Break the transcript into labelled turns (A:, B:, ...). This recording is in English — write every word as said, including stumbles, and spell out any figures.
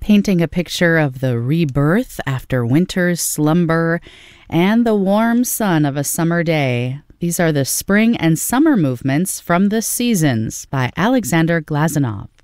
A: painting a picture of the rebirth after winter's slumber and the warm sun of a summer day. These are the spring and summer movements from the Seasons by Alexander Glazunov.